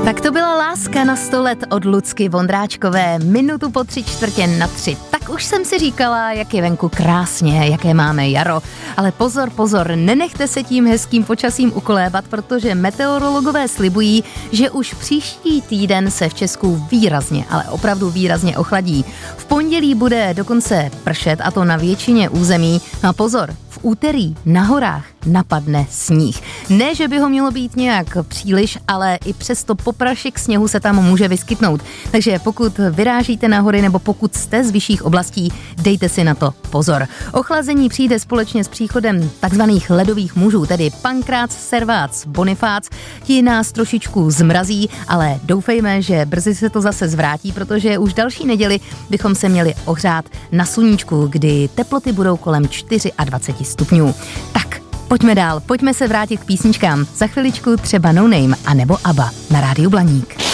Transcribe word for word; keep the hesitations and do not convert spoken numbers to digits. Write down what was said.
Tak to byla Láska na sto let od Lucky Vondráčkové, minutu po tři čtvrtě na tři. Tak už jsem si říkala, jak je venku krásně, jaké máme jaro. Ale pozor, pozor, nenechte se tím hezkým počasím ukolébat, protože meteorologové slibují, že už příští týden se v Česku výrazně, ale opravdu výrazně ochladí. V pondělí bude dokonce pršet, a to na většině území. No a pozor, v úterý na horách napadne sníh. Ne, že by ho mělo být nějak příliš, ale i přesto poprašek sněhu se tam může vyskytnout. Takže pokud vyrážíte na hory nebo pokud jste z vyšších oblastí, dejte si na to pozor. Ochlazení přijde společně s příchodem takzvaných ledových mužů, tedy Pankrác, Servác, Bonifác. Ti nás trošičku zmrazí, ale doufejme, že brzy se to zase zvrátí, protože už další neděli bychom se měli ohřát na sluníčku, kdy teploty budou kolem dvacet čtyři stupňů. Tak, pojďme dál, pojďme se vrátit k písničkám. Za chviličku třeba No Name a nebo ABBA na Rádiu Blaník.